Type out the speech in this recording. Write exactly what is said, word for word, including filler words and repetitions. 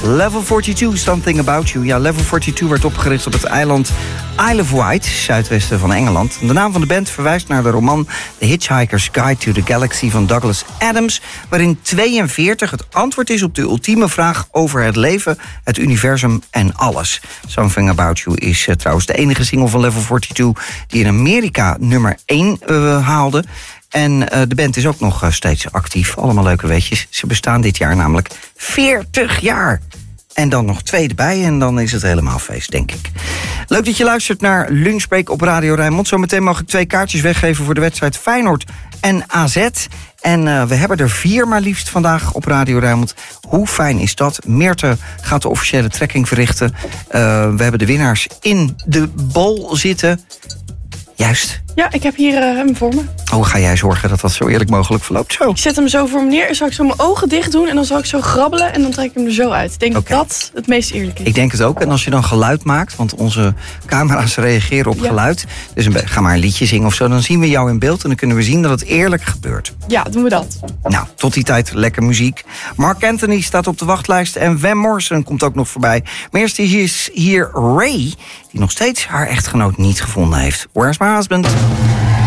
Level forty-two, Something About You. Ja, Level forty-two werd opgericht op het eiland Isle of Wight, zuidwesten van Engeland. De naam van de band verwijst naar de roman The Hitchhiker's Guide to the Galaxy van Douglas Adams, waarin tweeënveertig het antwoord is op de ultieme vraag over het leven, het universum en alles. Something About You is uh, trouwens de enige single van Level forty-two die in Amerika nummer één uh, haalde. En uh, de band is ook nog uh, steeds actief. Allemaal leuke weetjes. Ze bestaan dit jaar namelijk veertig jaar. En dan nog twee erbij en dan is het helemaal feest, denk ik. Leuk dat je luistert naar Lunchbreak op Radio Rijnmond. Zometeen mag ik twee kaartjes weggeven voor de wedstrijd Feyenoord en A Z. En uh, we hebben er vier maar liefst vandaag op Radio Rijnmond. Hoe fijn is dat? Meerte gaat de officiële trekking verrichten. Uh, we hebben de winnaars in de bol zitten. Juist. Ja, ik heb hier uh, hem voor me. Hoe ga jij zorgen dat dat zo eerlijk mogelijk verloopt? Zo. Ik zet hem zo voor me neer en zal ik zo mijn ogen dicht doen en dan zal ik zo grabbelen en dan trek ik hem er zo uit. Ik denk Okay. dat dat het meest eerlijk is. Ik denk het ook. En als je dan geluid maakt, want onze camera's reageren op ja. geluid. Dus een, ga maar een liedje zingen of zo. Dan zien we jou in beeld en dan kunnen we zien dat het eerlijk gebeurt. Ja, doen we dat. Nou, tot die tijd lekker muziek. Mark Anthony staat op de wachtlijst en Van Morrison komt ook nog voorbij. Maar eerst is hier Ray, die nog steeds haar echtgenoot niet gevonden heeft. Where's my husband?